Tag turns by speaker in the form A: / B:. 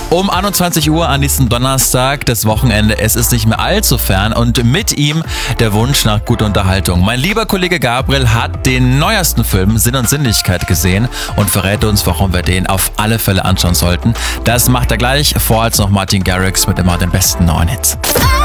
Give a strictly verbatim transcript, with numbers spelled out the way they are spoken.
A: Um einundzwanzig Uhr an diesem Donnerstag, das Wochenende, es ist nicht mehr allzu fern und mit ihm der Wunsch nach guter Unterhaltung. Mein lieber Kollege Gabriel hat den neuesten Film Sinn und Sinnlichkeit gesehen und verrät uns, warum wir den auf alle Fälle anschauen sollten. Das macht er gleich, vorher als noch Martin Garrix mit immer den besten neuen Hits.